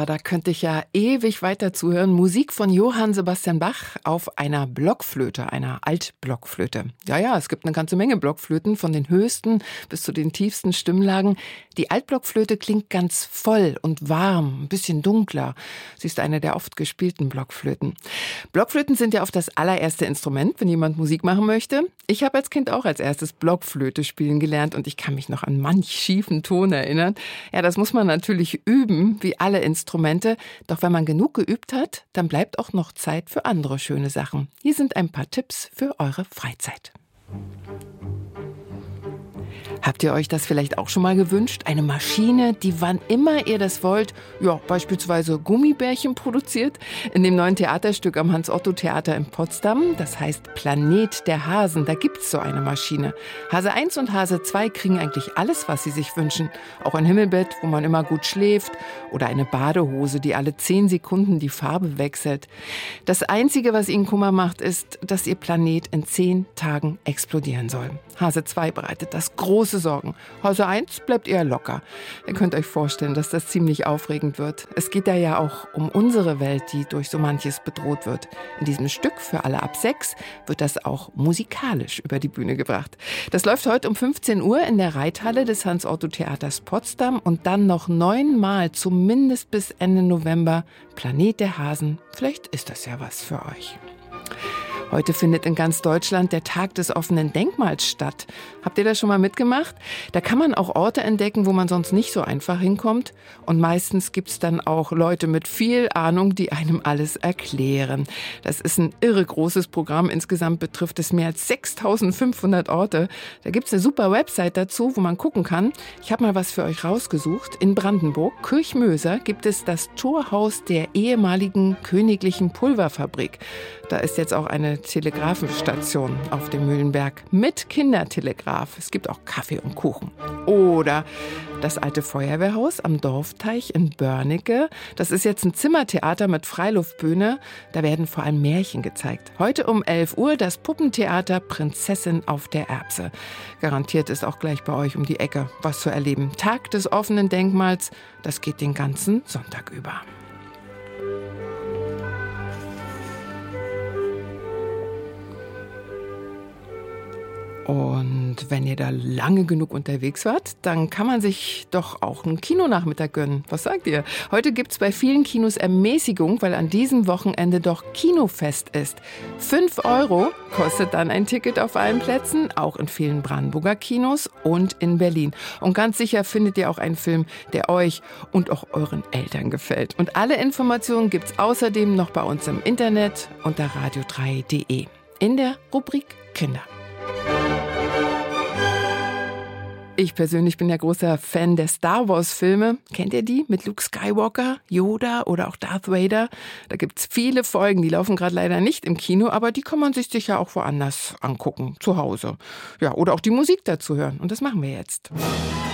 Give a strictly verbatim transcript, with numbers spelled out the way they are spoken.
da könnte ich ja ewig weiter zuhören. Musik von Johann Sebastian Bach auf einer Blockflöte, einer Altblockflöte. Ja, ja, es gibt eine ganze Menge Blockflöten, von den höchsten bis zu den tiefsten Stimmlagen. Die Altblockflöte klingt ganz voll und warm, ein bisschen dunkler. Sie ist eine der oft gespielten Blockflöten. Blockflöten sind ja oft das allererste Instrument, wenn jemand Musik machen möchte. Ich habe als Kind auch als erstes Blockflöte spielen gelernt und ich kann mich noch an manch schiefen Ton erinnern. Ja, das muss man natürlich üben, wie alle Instrumente. Doch wenn man genug geübt hat, dann bleibt auch noch Zeit für andere schöne Sachen. Hier sind ein paar Tipps für eure Freizeit. Habt ihr euch das vielleicht auch schon mal gewünscht? Eine Maschine, die wann immer ihr das wollt, ja, beispielsweise Gummibärchen produziert? In dem neuen Theaterstück am Hans-Otto-Theater in Potsdam, das heißt Planet der Hasen, da gibt's so eine Maschine. Hase eins und Hase zwei kriegen eigentlich alles, was sie sich wünschen. Auch ein Himmelbett, wo man immer gut schläft, oder eine Badehose, die alle zehn Sekunden die Farbe wechselt. Das Einzige, was ihnen Kummer macht, ist, dass ihr Planet in zehn Tagen explodieren soll. Hase zwei bereitet das große Sorgen. Hase eins bleibt eher locker. Ihr könnt euch vorstellen, dass das ziemlich aufregend wird. Es geht da ja auch um unsere Welt, die durch so manches bedroht wird. In diesem Stück für alle ab sechs wird das auch musikalisch über die Bühne gebracht. Das läuft heute um fünfzehn Uhr in der Reithalle des Hans-Otto-Theaters Potsdam und dann noch neunmal, zumindest bis Ende November, Planet der Hasen. Vielleicht ist das ja was für euch. Heute findet in ganz Deutschland der Tag des offenen Denkmals statt. Habt ihr das schon mal mitgemacht? Da kann man auch Orte entdecken, wo man sonst nicht so einfach hinkommt. Und meistens gibt's dann auch Leute mit viel Ahnung, die einem alles erklären. Das ist ein irre großes Programm. Insgesamt betrifft es mehr als sechstausendfünfhundert Orte. Da gibt's eine super Website dazu, wo man gucken kann. Ich habe mal was für euch rausgesucht. In Brandenburg, Kirchmöser, gibt es das Torhaus der ehemaligen königlichen Pulverfabrik. Da ist jetzt auch eine Telegrafenstation auf dem Mühlenberg mit Kindertelegraph. Es gibt auch Kaffee und Kuchen. Oder das alte Feuerwehrhaus am Dorfteich in Börnecke. Das ist jetzt ein Zimmertheater mit Freiluftbühne. Da werden vor allem Märchen gezeigt. Heute um elf Uhr das Puppentheater Prinzessin auf der Erbse. Garantiert ist auch gleich bei euch um die Ecke was zu erleben. Tag des offenen Denkmals, das geht den ganzen Sonntag über. Und wenn ihr da lange genug unterwegs wart, dann kann man sich doch auch einen Kinonachmittag gönnen. Was sagt ihr? Heute gibt's bei vielen Kinos Ermäßigung, weil an diesem Wochenende doch Kinofest ist. Fünf Euro kostet dann ein Ticket auf allen Plätzen, auch in vielen Brandenburger Kinos und in Berlin. Und ganz sicher findet ihr auch einen Film, der euch und auch euren Eltern gefällt. Und alle Informationen gibt's außerdem noch bei uns im Internet unter radio drei punkt de in der Rubrik Kinder. Ich persönlich bin ja großer Fan der Star Wars Filme. Kennt ihr die? Mit Luke Skywalker, Yoda oder auch Darth Vader? Da gibt's viele Folgen, die laufen gerade leider nicht im Kino, aber die kann man sich sicher auch woanders angucken, zu Hause. Ja, oder auch die Musik dazu hören. Und das machen wir jetzt.